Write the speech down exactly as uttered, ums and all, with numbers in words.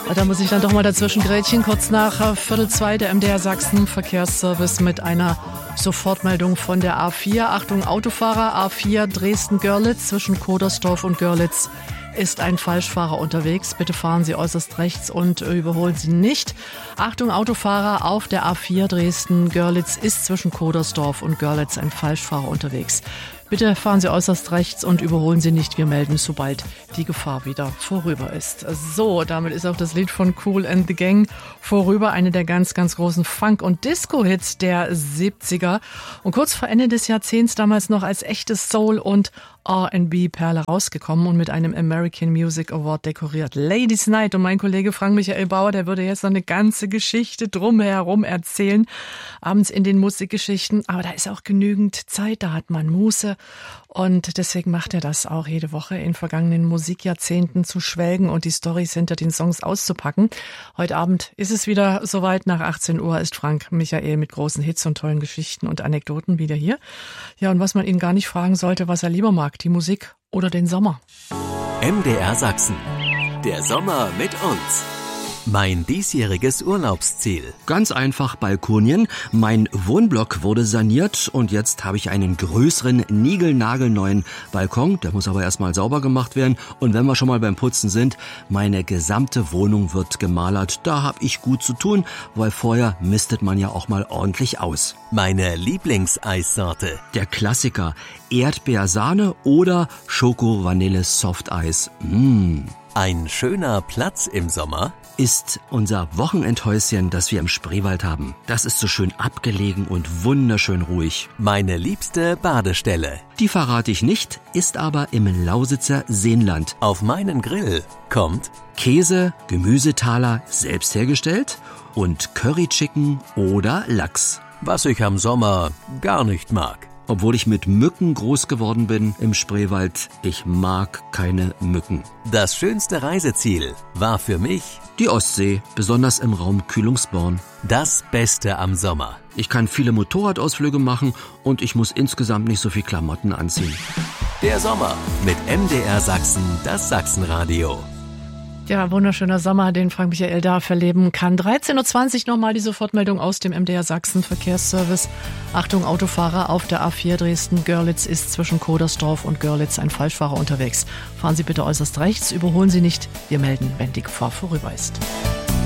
Da muss ich dann doch mal dazwischen grätschen. Kurz nach Viertel zwei der M D R Sachsen Verkehrsservice mit einer Sofortmeldung von der A vier. Achtung Autofahrer, A vier Dresden-Görlitz zwischen Kodersdorf und Görlitz ist ein Falschfahrer unterwegs. Bitte fahren Sie äußerst rechts und überholen Sie nicht. Achtung Autofahrer, auf der A vier Dresden-Görlitz ist zwischen Kodersdorf und Görlitz ein Falschfahrer unterwegs. Bitte fahren Sie äußerst rechts und überholen Sie nicht. Wir melden, sobald die Gefahr wieder vorüber ist. So, damit ist auch das Lied von Kool and the Gang vorüber. Eine der ganz, ganz großen Funk- und Disco-Hits der siebziger. Und kurz vor Ende des Jahrzehnts damals noch als echtes Soul- und R and B-Perle rausgekommen und mit einem American Music Award dekoriert. Ladies Night, und mein Kollege Frank-Michael Bauer, der würde jetzt noch eine ganze Geschichte drumherum erzählen, abends in den Musikgeschichten. Aber da ist auch genügend Zeit, da hat man Muße. Und deswegen macht er das auch jede Woche, in vergangenen Musikjahrzehnten zu schwelgen und die Storys hinter den Songs auszupacken. Heute Abend ist es wieder soweit. Nach achtzehn Uhr ist Frank Michael mit großen Hits und tollen Geschichten und Anekdoten wieder hier. Ja, und was man ihn gar nicht fragen sollte, was er lieber mag, die Musik oder den Sommer. M D R Sachsen. Der Sommer mit uns. Mein diesjähriges Urlaubsziel. Ganz einfach Balkonien. Mein Wohnblock wurde saniert und jetzt habe ich einen größeren, niegelnagelneuen Balkon. Der muss aber erstmal sauber gemacht werden. Und wenn wir schon mal beim Putzen sind, meine gesamte Wohnung wird gemalert. Da habe ich gut zu tun, weil vorher mistet man ja auch mal ordentlich aus. Meine Lieblingseissorte. Der Klassiker Erdbeersahne oder Schoko-Vanille-Softeis. Mmh. Ein schöner Platz im Sommer ist unser Wochenendhäuschen, das wir im Spreewald haben. Das ist so schön abgelegen und wunderschön ruhig. Meine liebste Badestelle. Die verrate ich nicht, ist aber im Lausitzer Seenland. Auf meinen Grill kommt Käse, Gemüsetaler selbst hergestellt und Curry Chicken oder Lachs. Was ich am Sommer gar nicht mag. Obwohl ich mit Mücken groß geworden bin im Spreewald, ich mag keine Mücken. Das schönste Reiseziel war für mich die Ostsee, besonders im Raum Kühlungsborn. Das Beste am Sommer. Ich kann viele Motorradausflüge machen und ich muss insgesamt nicht so viel Klamotten anziehen. Der Sommer mit M D R Sachsen, das Sachsenradio. Ja, wunderschöner Sommer, den Frank Michael da verleben kann. dreizehn Uhr zwanzig nochmal die Sofortmeldung aus dem M D R Sachsen Verkehrsservice. Achtung Autofahrer, auf der A vier Dresden-Görlitz ist zwischen Kodersdorf und Görlitz ein Falschfahrer unterwegs. Fahren Sie bitte äußerst rechts, überholen Sie nicht. Wir melden, wenn die Gefahr vorüber ist.